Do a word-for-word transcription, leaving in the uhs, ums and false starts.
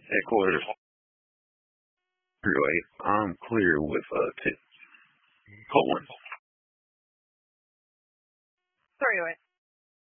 Headquarters. Anyway, I'm clear with uh t- Cohen. Three-way.